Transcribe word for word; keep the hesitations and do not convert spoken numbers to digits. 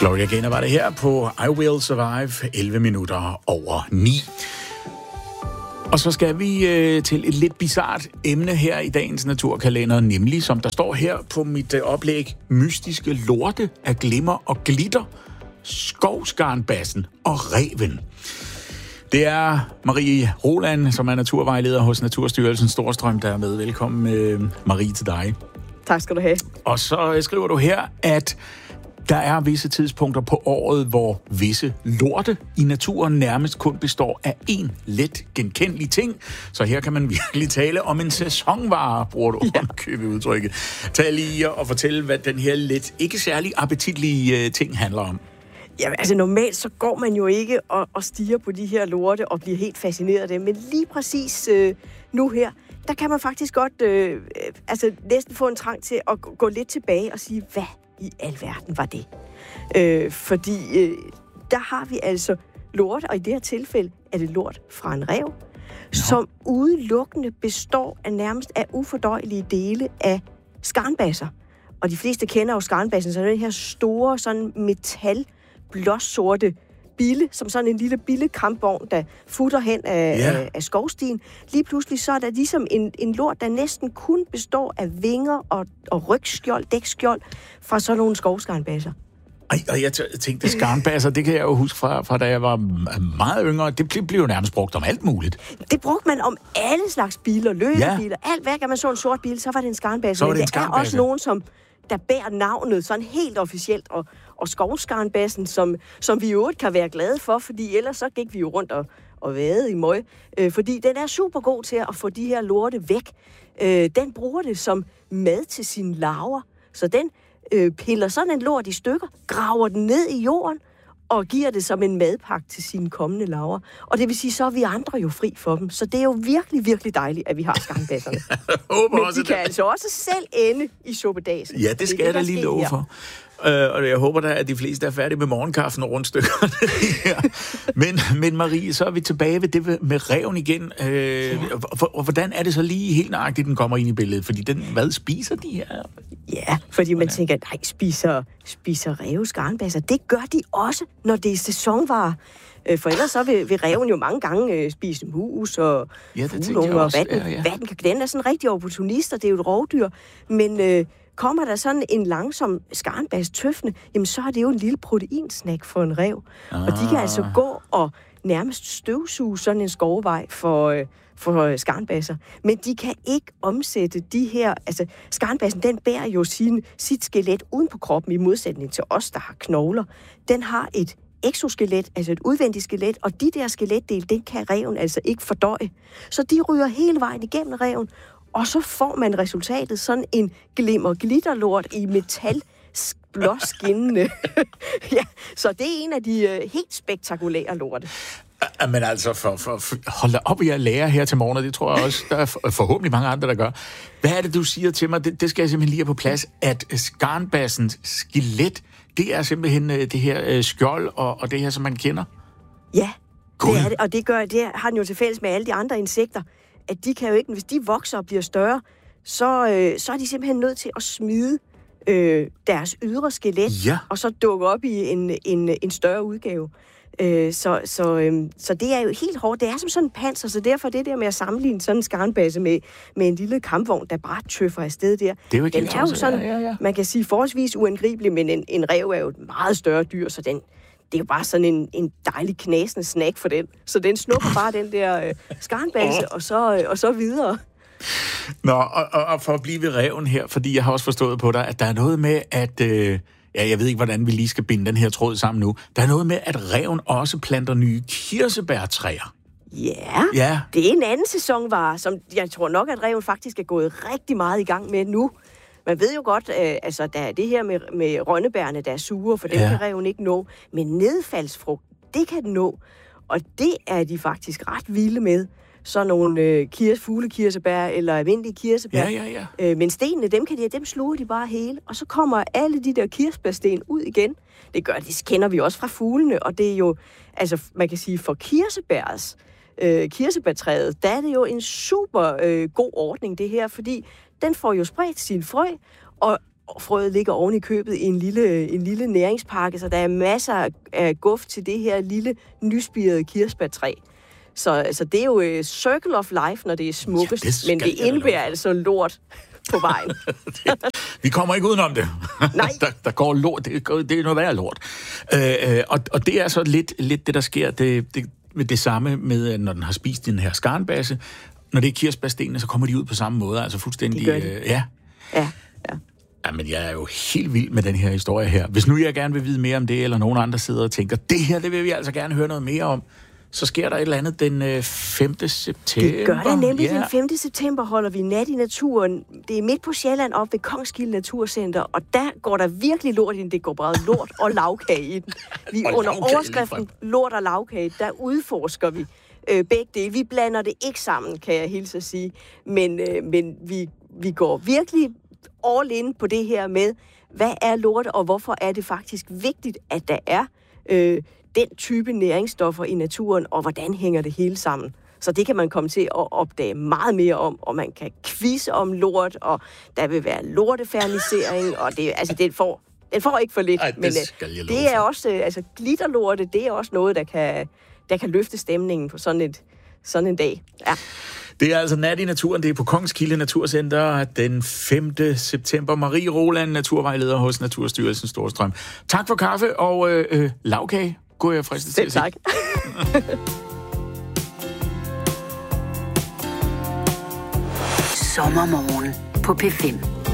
Gloria Gaynor var det her på I Will Survive, elleve minutter over ni. Og så skal vi øh, til et lidt bizart emne her i dagens naturkalender, nemlig, som der står her på mit øh, oplæg, mystiske lorte af glimmer og glitter, skovskarnbassen og reven. Det er Marie Roland, som er naturvejleder hos Naturstyrelsen Storstrøm, der er med. Velkommen, øh, Marie, til dig. Tak skal du have. Og så øh, skriver du her, at der er visse tidspunkter på året, hvor visse lorte i naturen nærmest kun består af én let genkendelig ting. Så her kan man virkelig tale om en sæsonvare, bruger du ja. købe udtrykket. Tag lige og fortælle, hvad den her lidt ikke særlig appetitlige ting handler om. Jamen, altså normalt så går man jo ikke og, og stiger på de her lorte og bliver helt fascineret af dem. Men lige præcis øh, nu her, der kan man faktisk godt øh, altså næsten få en trang til at gå lidt tilbage og sige, hvad i alverden var det? Øh, fordi øh, der har vi altså lort, og i det her tilfælde er det lort fra en ræv, ja. som udelukkende består af nærmest af ufordøjelige dele af skarnbasser. Og de fleste kender jo skarnbassen, så er den her store sådan metal blåsorte bille, som sådan en lille billekampvogn, der futter hen af, yeah. af, af skovstien. Lige pludselig så er der ligesom en, en lort, der næsten kun består af vinger og, og rygskjold, dækskjold fra sådan nogle skovskarnbasser. Og, og jeg tænkte, skarnbasser, det kan jeg jo huske fra, fra da jeg var meget yngre, det blev jo nærmest brugt om alt muligt. Det brugte man om alle slags biler, løbebiler, ja. alt. Hver gang man så en sort bil, så var det en skarnbasse. Så var det Men en der er også nogen, som der bærer navnet sådan helt officielt, og, og skovskarnbassen, som, som vi i øvrigt kan være glade for, fordi ellers så gik vi jo rundt og, og vade i møg, øh, fordi den er super god til at få de her lorte væk. Øh, den bruger det som mad til sine larver, så den øh, piller sådan en lort i stykker, graver den ned i jorden, og giver det som en madpakke til sine kommende larver. Og det vil sige, så er vi andre jo fri for dem. Så det er jo virkelig, virkelig dejligt, at vi har skarnbasserne. Men de kan det. altså også selv ende i suppedasen. Ja, det skal det, jeg da lige love for. Uh, og jeg håber da, at de fleste er færdige med morgenkaffen og rundstykkerne her. Men, men Marie, så er vi tilbage ved det med ræven igen. Uh, ja. og, og hvordan er det så lige helt nøjagtigt, den kommer ind i billedet? Fordi den, hvad spiser de her? Ja, fordi man tænker, nej, spiser, spiser ræve skarnbasser. Det gør de også, når det er sæsonvarer. For ellers så vil, vil ræven jo mange gange øh, spise mus og ja, fuglunger og hvad den, ja, ja. hvad den kan. Den er sådan en rigtig opportunist, og det er jo et rovdyr. Men øh, kommer der sådan en langsom skarnbas tøffende, jamen så er det jo en lille proteinsnack for en ræv. Ah. Og de kan altså gå og nærmest støvsuge sådan en skovvej for, øh, for skarnbasser. Men de kan ikke omsætte de her... Altså, skarnbassen, den bærer jo sin, sit skelet uden på kroppen, i modsætning til os, der har knogler. Den har et exoskelet, altså et udvendigt skelet, og de der skeletdele, den kan ræven altså ikke fordøje. Så de ryger hele vejen igennem ræven, og så får man resultatet sådan en glimmer-glitterlort i metal blåskinnende. Ja, så det er en af de uh, helt spektakulære lorte. Men altså, for, for, for, hold da op, jeg lærer her til morgen, og det tror jeg også, der er forhåbentlig mange andre, der gør. Hvad er det, du siger til mig? Det, det skal jeg simpelthen lige have på plads, at skarnbassens skelet, det er simpelthen det her skjold og, og det her, som man kender? Ja, God. det er det, og det, gør, det har den jo til fælles med alle de andre insekter, at de kan jo ikke, hvis de vokser og bliver større, så, øh, så er de simpelthen nødt til at smide øh, deres ydre skelet, ja. og så dukke op i en, en, en større udgave. Øh, så, så, øh, så det er jo helt hårdt. Det er som sådan en panser, så derfor det der med at sammenligne sådan en skarnbasse med, med en lille kampvogn, der bare tøffer afsted der. Det er jo, den er jo sådan, ja, ja, ja. man kan sige, forholdsvis uangribelig, men en, en ræv er jo et meget større dyr, så den, det er jo bare sådan en, en dejlig knasende snack for den. Så den snupper bare den der øh, skarnbasse, og så, øh, og så videre. Nå, og, og, og for at blive ved ræven her, fordi jeg har også forstået på dig, at der er noget med, at... Øh Ja, jeg ved ikke, hvordan vi lige skal binde den her tråd sammen nu. Der er noget med, at ræven også planter nye kirsebærtræer. Ja, ja, det er en anden sæsonvare, som jeg tror nok, at ræven faktisk er gået rigtig meget i gang med nu. Man ved jo godt, øh, altså der er det her med, med rønnebærne, der er sure, for dem ja. kan ræven ikke nå. Men nedfaldsfrugt, det kan den nå. Og det er de faktisk ret vilde med. Sådan nogle øh, kirs, fuglekirsebær eller almindelige kirsebær. Ja, ja, ja. Øh, men stenene, dem, kan de, dem sluger de bare hele. Og så kommer alle de der kirsebærsten ud igen. Det gør, det kender vi også fra fuglene. Og det er jo, altså man kan sige, for kirsebærs, øh, kirsebærtræet, der er det jo en super øh, god ordning, det her. Fordi den får jo spredt sin frø, og frøet ligger oven i købet i en lille, en lille næringspakke, så der er masser af guf til det her lille nyspirede kirsebærtræ. Så, så det er jo uh, circle of life, når det er smukkest, ja, det men det indebærer altså lort på vejen. Vi kommer ikke udenom det. Nej. der, der går lort. Det, det er noget værre lort. Øh, og, og det er så lidt, lidt det, der sker. Det, det, med det samme med, når den har spist den her skarnbasse. Når det er kirsebærstenene, så kommer de ud på samme måde. Altså fuldstændig... De øh, ja. Ja, ja. Jamen, jeg er jo helt vild med den her historie her. Hvis nu jeg gerne vil vide mere om det, eller nogen andre sidder og tænker, det her, det vil vi altså gerne høre noget mere om, så sker der et eller andet den femte september. Det gør det nemlig. Ja. Den femte september holder vi nat i naturen. Det er midt på Sjælland op ved Kongskilde Naturcenter, og der går der virkelig lort i den. Det går bare lort og lavkage i den. Vi under overskriften lort og lavkage, der udforsker vi øh, begge dele. Vi blander det ikke sammen, kan jeg hilse at sige. Men, øh, men vi, vi går virkelig all in på det her med, hvad er lort, og hvorfor er det faktisk vigtigt, at der er øh, den type næringsstoffer i naturen, og hvordan hænger det hele sammen. Så det kan man komme til at opdage meget mere om, og man kan quizze om lort, og der vil være lortefernisering, og det, altså, det får, den får ikke for lidt. Ej, det men det det er også, altså glitterlorte, det er også noget, der kan, der kan løfte stemningen på sådan, et, sådan en dag. Ja. Det er altså nat i naturen. Det er på Kongskilde Naturcenter den femte september. Marie Roland, naturvejleder hos Naturstyrelsen Storstrøm. Tak for kaffe og øh, øh, lavkage. God jeg fristet til at sige. Tak. Sommermorgen på P fem.